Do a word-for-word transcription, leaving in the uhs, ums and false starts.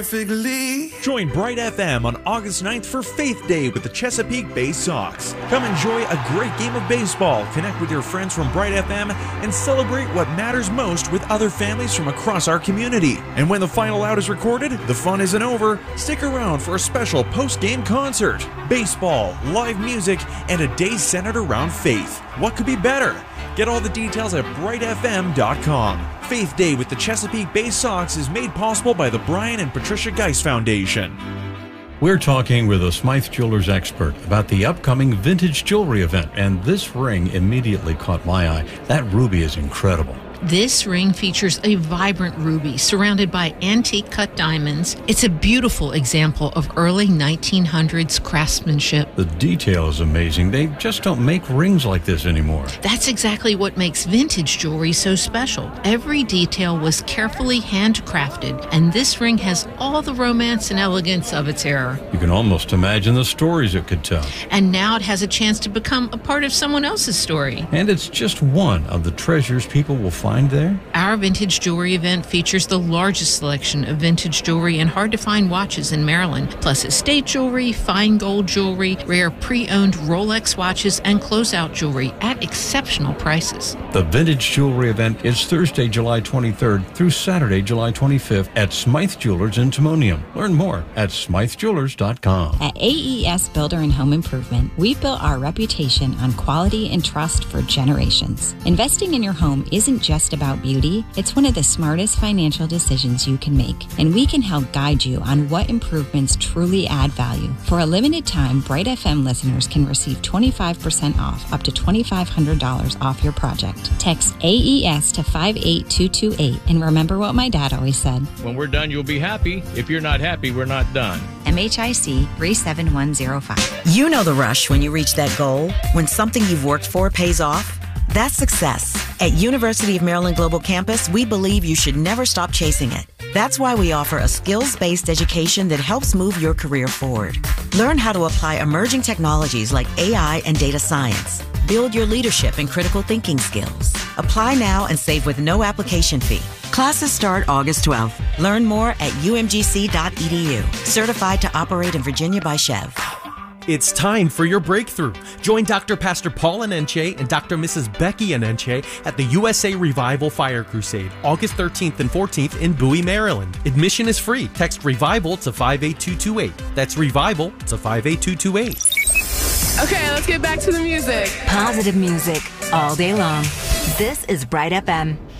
perfectly. Join Bright F M on August ninth for Faith Day with the Chesapeake Bay Sox. Come enjoy a great game of baseball, connect with your friends from Bright F M, and celebrate what matters most with other families from across our community. And when the final out is recorded, the fun isn't over. Stick around for a special post-game concert. Baseball, live music, and a day centered around faith. What could be better? Get all the details at bright f m dot com. Faith Day with the Chesapeake Bay Sox is made possible by the Brian and Patricia Geis Foundation. We're talking with a Smythe Jewelers expert about the upcoming vintage jewelry event, and this ring immediately caught my eye. That ruby is incredible. This ring features a vibrant ruby surrounded by antique cut diamonds. It's a beautiful example of early nineteen hundreds craftsmanship. The detail is amazing. They just don't make rings like this anymore. That's exactly what makes vintage jewelry so special. Every detail was carefully handcrafted, and this ring has all the romance and elegance of its era. You can almost imagine the stories it could tell. And now it has a chance to become a part of someone else's story. And it's just one of the treasures people will find there? Our vintage jewelry event features the largest selection of vintage jewelry and hard-to-find watches in Maryland, plus estate jewelry, fine gold jewelry, rare pre-owned Rolex watches, and closeout jewelry at exceptional prices. The Vintage Jewelry event is Thursday, July twenty-third through Saturday, July twenty-fifth at Smythe Jewelers in Timonium. Learn more at smythe jewelers dot com. At A E S Builder and Home Improvement, we've built our reputation on quality and trust for generations. Investing in your home isn't just about beauty, it's one of the smartest financial decisions you can make, and we can help guide you on what improvements truly add value. For a limited time, Bright F M listeners can receive twenty-five percent off, up to twenty-five hundred dollars off your project. Text A E S to five eight two two eight, and remember what my dad always said. When we're done, you'll be happy. If you're not happy, we're not done. M H I C three seven one zero five. You know the rush when you reach that goal, when something you've worked for pays off. That's success. At University of Maryland Global Campus, we believe you should never stop chasing it. That's why we offer a skills-based education that helps move your career forward. Learn how to apply emerging technologies like A I and data science. Build your leadership and critical thinking skills. Apply now and save with no application fee. Classes start August twelfth. Learn more at u m g c dot e d u. Certified to operate in Virginia by Chev. It's time for your breakthrough. Join Doctor Pastor Paul Anenche and Doctor Missus Becky Anenche at the U S A Revival Fire Crusade, August thirteenth and fourteenth in Bowie, Maryland. Admission is free. Text REVIVAL to five eight two two eight. That's REVIVAL to five eight two two eight. Okay, let's get back to the music. Positive music all day long. This is Bright F M.